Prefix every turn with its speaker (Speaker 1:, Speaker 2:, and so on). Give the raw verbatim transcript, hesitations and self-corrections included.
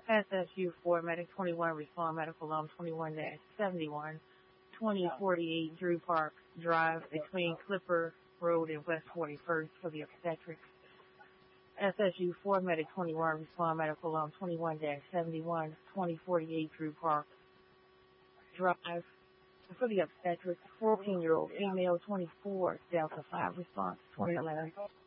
Speaker 1: S S U four Medic twenty-one, respond medical alarm twenty-one seventy-one, twenty forty-eight Drew Park Drive between Clipper Road and West forty-first for the obstetrics. S S U four Medic twenty-one, respond medical alarm twenty-one seventy-one, twenty forty-eight Drew Park Drive for the obstetrics. fourteen-year-old female, twenty-four Delta five, response twenty eleven.